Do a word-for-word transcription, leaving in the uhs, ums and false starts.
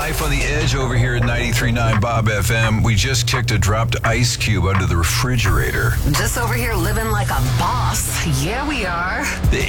Life on the Edge over here at ninety-three point nine Bob F M. We just kicked a dropped ice cube under the refrigerator. Just over here living like a boss. Yeah, we are. The